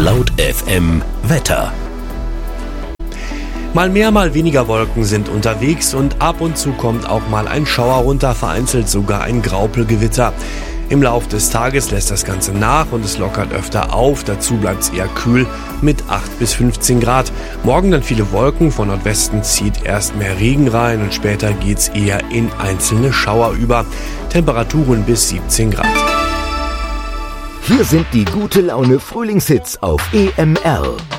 Laut FM Wetter. Mal mehr, mal weniger Wolken sind unterwegs und ab und zu kommt auch mal ein Schauer runter, vereinzelt sogar ein Graupelgewitter. Im Lauf des Tages lässt das Ganze nach und es lockert öfter auf. Dazu bleibt es eher kühl mit 8 bis 15 Grad. Morgen dann viele Wolken, von Nordwesten zieht erst mehr Regen rein und später geht's eher in einzelne Schauer über. Temperaturen bis 17 Grad. Hier sind die gute Laune Frühlingshits auf EMR.